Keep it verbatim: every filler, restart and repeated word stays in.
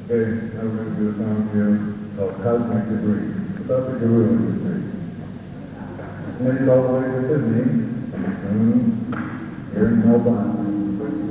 Okay, now we're going to do a song here called Cosmic Debris. Without the gorilla industry. It's made all the way to Sydney, soon, here in Melbourne.